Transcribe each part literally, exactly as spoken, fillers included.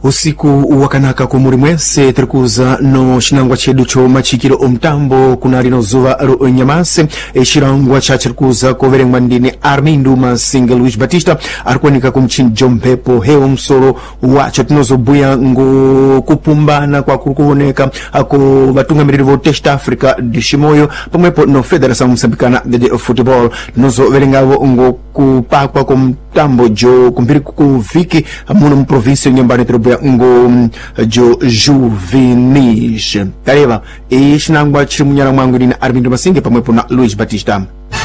Usiku wakanaka kumuri mwese terikuza no shinangwa chedu cho machikiro omtambo kunari no zuva ro nyamase e shirangwa cha terikuza koverengwa ndine Armindo Masinga Luis Batista arikwanika kumchin Jompepo heo msoro wacho tinozo buya ngo kupumbana kwa kukuoneka ako vatungamiriri vo Test Africa dishimoyo pamwepo no Federação Moçambicana de Football nozo verengavo ngo kupakwa kumtambo jo kumpiri kuviki muno mprovinsia nyambani terubuya ngo jo juvenis tareva e shinangwa chiri munyala mwangu ndine Armindo Masinga pamwepo na Luis Batista.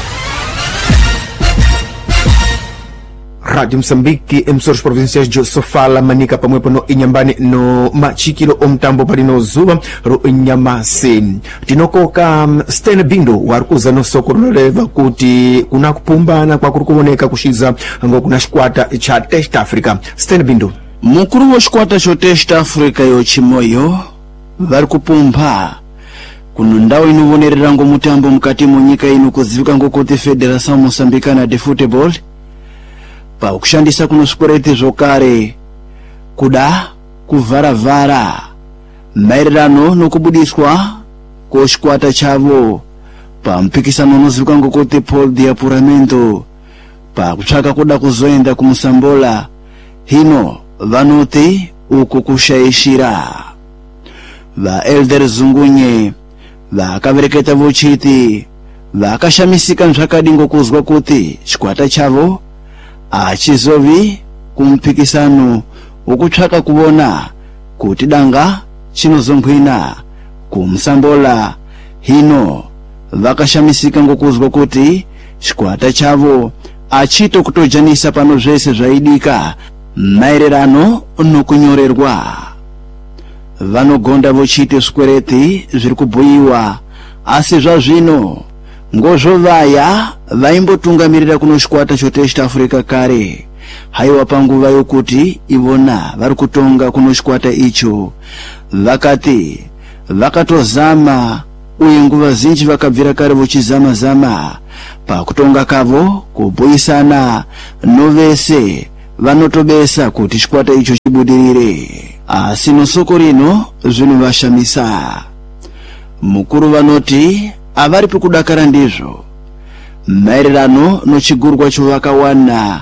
Radio Moçambique, emissores provinciais de Sofala, Manica, pamwepo no Inhambane, no Machikiro, Omtambo, Parino Zuba, ro Inhamase. Tinokoka Stene Bindo, warukuza no sokoro leva kuti kuna kupumbana kwa kurukuoneka kushiza ngo kuna shikwata cha Test Africa. Stene Bindo. Mukuru wa shikwata cha Test Africa yo chimoyo, vari kupumba. Kuno ndawo inovonerera ngo mutambo mukati munyika ino kuzivika ngo kuti Federação Moçambicana de Football. Pa kushandisa kuno sporete zokare kuda kuvaravara maererano nokubudiswa ko shikwata chavo pa mpikisano unozivikanwa ngokuti Polo de Apuramento pa kutsvaka kuda kuzoenda kumusambola hino vanoti uku kushaishira va Elder Zungunye vakavereketa vochiti vakashamisika nzvakadi ngokuzwa kuti shikwata chavo achizovi kumpikisano ukutsvaka kuona kuti danga chinozongwina kumsambola hino vakashamisika ngokuzwa kuti shikwata chavo achito kutojanisa pano zvese zvaidika maererano nokunyorerwa vanogonda vochite skwereti zviri kubhuyiwa asi zvazvino ngozvo vaya vaimbotungamirira kuno shikwata cho Test Africa kare haiwa panguva yokuti ivona vari kutonga kuno shikwata icho vakati vakatozama uye nguva zhinji vakabvira kare vochizama zama pakutonga kavo kubhuyisana novese vanotobesa kuti shikwata icho chibudirire asi nosoko rino zvinovashamisa. Mukuru vanoti avari kudakara ndizvo maererano nochigurwa chovakawana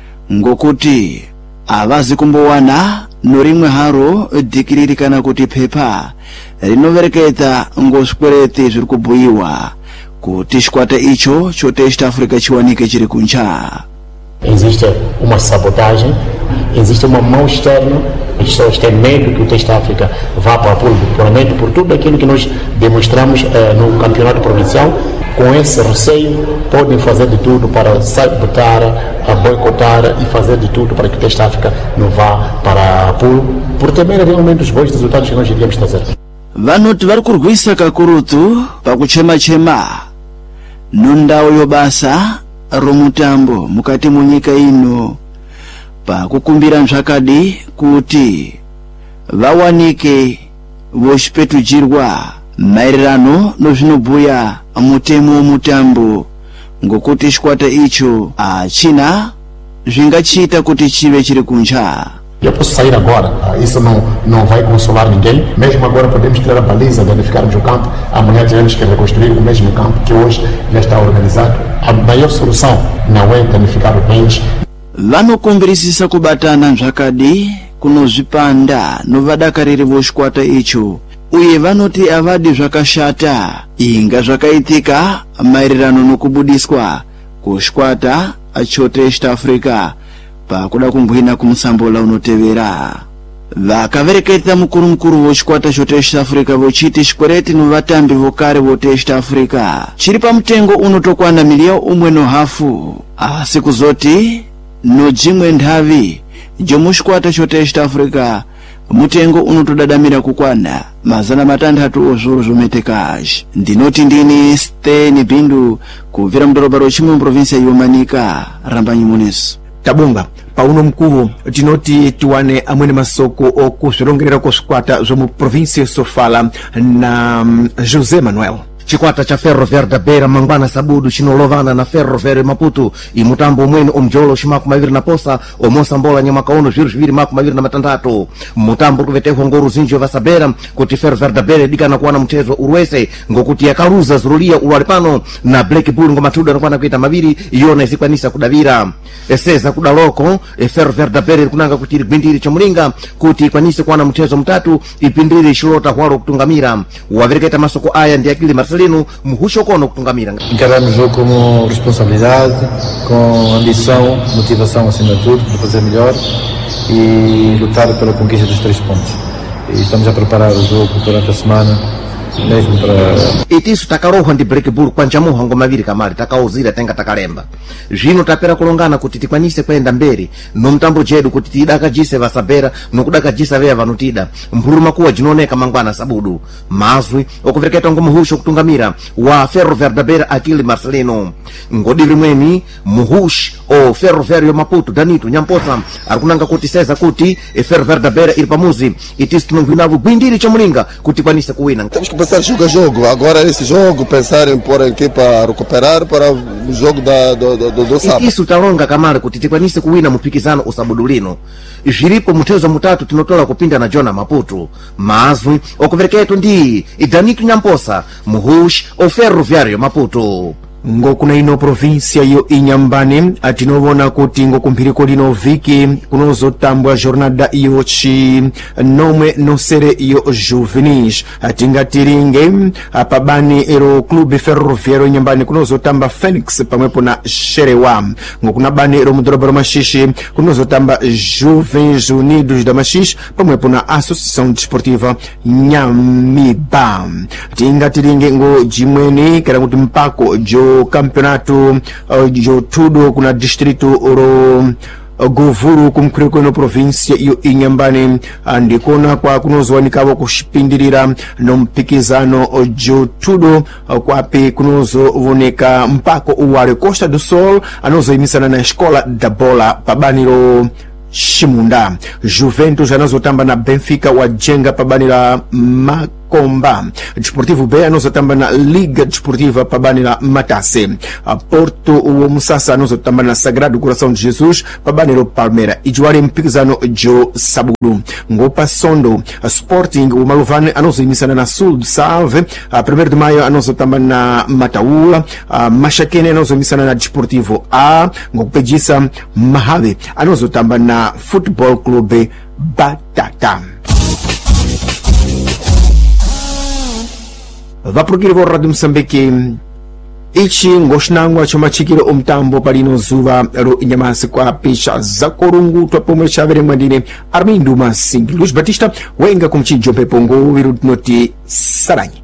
ngokuti avazi kumbowana norimwe haro dhikiriri kana kuti pepa rinovereketa ngoswereti zviri kubhuyiwa kuti shikwata icho cho Test Africa chiwanike chiri kunja. Existe uma sabotagem, existe uma mão externa, as pessoas têm medo que o Test Africa vá para o Polo de Apuramento por tudo aquilo que nós demonstramos eh, no campeonato provincial. Com esse receio, podem fazer de tudo para sabotar, a boicotar e fazer de tudo para que o Test Africa não vá para o Polo, por temer realmente os bons resultados que nós iríamos trazer. Vanoti vari kurwisa kakurutu pakuchema-chema nondawo yobasa romutambo mukati munyika ino pakukumbira nzvakadi kuti vawanike vochipetujirwa maererano nozvinobhuya mutemo womutambo ngokuti shikwata icho achina zvingachiita kuti chive chiri kunja. Eu posso sair agora, isso não, não vai consolar ninguém. Mesmo agora podemos tirar a baliza, danificarmos o campo. Amanhã teremos que reconstruir o mesmo campo que hoje já está organizado. A maior solução não é danificar o bens. Vanokumbirisisa kubatana nzvakadi kunozvipanda novadakariri voshikwata icho uye vanoti avadi zvakashata inga zvakaitika maererano nokubudiswa kushikwata cho Test Africa pakuda kumbwina kumusambola unotevera. Vakavereketa mukuru mukuru vochikwata cho Test Africa vochiti shikwereti novatambi vokare vo Test Africa chiri pamutengo unotokwana milioni umwe no hafu asi kuzoti nojimwe nthavi jomushikwata cho Test Africa mutengo unotodadamira kukwana mazana matandatu ozvoro zvometekaji. Ndinoti ndini Stene Bindo kubvira mudorobha rochimwe muprovinsia yomanika Rambanyi Muneso. Tabunga pauno mkuu tinoti tuwane amwene masoko okuzvirongerera kushikwata zvomu provinsia Sofala na um, José Manuel. chikwata cha Ferroviário da Beira mangwana sabudu chinolovana na Ferroviário Maputo imutambo umwene omjolo shimaku maviri na posa omosambola nyamakaono zviru zviviri maku maviri na matandatu mutambo kuvetehwa ngoru zinji vasabera kuti Ferroviário da Beira dikana kuwana mchezo urwese ngokuti yakaruza zurulia ulwali pano na Black Bull ngomatuda nakwana kuita maviri iyona izikwanisa kudavira eseza kudaloko e Ferroviário da Beira kunanga kuti gwindiri chamulinga kuti ikwanise kuwana mchezo mtatu ipindiri shilota hwalo kutungamira wavereketa masoko aya ndi akili Marcelino muhusho kono kutungamira. Encaramos o jogo com responsabilidade, com ambição, motivação acima de tudo, para fazer melhor e lutar pela conquista dos três pontos. E estamos a preparar o jogo durante a semana, mesmo para... Itisu takaroha ndi Black Bull kwanjamuha ngomaviri kamali takauzira tenga takalemba zvino tapera kulongana kuti tikwanise kwenda mberi nomtambo jedu kuti tidakajise vasabera nokudakajisa veya vanotida mphuluma kuwa jinooneka mangwana sabudu mazwi okuvereketa ngomuhusho kutungamira wa Ferroviário da Beira Akili Marcelino ngodiri mweni muhushi o Ferroviário Maputo Danito Nyamposa arikunanga kuti seza kuti e Ferroviário da Beira iri pamuzi itisu tunongwinavu bwindiri chamulinga kuti kwanise kuwina. Temos que pensar jogo a jogo, agora esse jogo pensar em pôr a equipa a recuperar para o jogo da, do, do, do sábado. Itisu talonga kamari kuti tikwanise kuwina mupikizano usabudulino zviripo mutezo mutatu tinotola kupinda na Jona Maputo mazwi okuvereketo ndi Danito Nyamposa muhushi o Ferroviário Maputo. Ngokuna ino província yo Inhambane atinovona kuti ngokumphiriko lino viki kunozotambwa jornada iyo chi nomwe nosere iyo juvenis atingatiringe apabani ero clube Ferroviário Inhambane kunozotamba Phoenix pamwepo na Sherewa ngokuna bani ero mudoroba Mashishi kunozotamba Jovens Unidos da Mashishi pamwepo na Associação Desportiva Nyamiba tingatiringe ngo jimweni kera kuti mpako jo campeonato uh, jo tudo kuna distrito oro uh, govuru kumkuriko no província iyo Inhambane andikona kwa kunozowanikavo kushipindirira no mpikizano jo tudo uh, kwape kunozovoneka mpako uwale Costa do Sol anozoyimisana na escola da bola pabaniro Shimunda. Juventus anazotamba na Benfica wajenga pabani la Makomba. Desportivo B anazotamba na Liga Desportiva pabani la Matase. Porto o Musasa anazotamba na Sagrado Coração de Jesus pabani la Palmeira. Ijuari mpikizano jo Sabudu. Ngopa Sondo Sporting o Maluvane anazoyimisana na Sul Salve. primeiro de maio anazotamba na Mataula. Mashakene anazoyimisana na Desportivo A. Ngopejisa Mahave anazotamba na Futebol Clube Batata. Vapurukiri vo Radio Moçambique ichi ngoshinangwa chomachikiro omtambo palino zuva ro Nyamase kwa pisha za korungutwa pomwe chavere mwandine Armindo Masingi Luis Batista wenga kumchijo pepongo virudnoti saranyi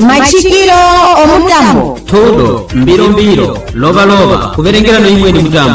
Machikiro omutambo todo mbiro mbiro loba loba kuverengera no imwe ni mutambo